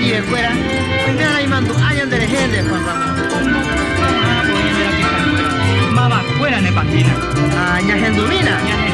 de fuera. Pues mira, ahí mando años de gente, Juan Ramón. Ah, pues ya mira que está fuera. Mama fuera ne página. Ah, ña gendumina.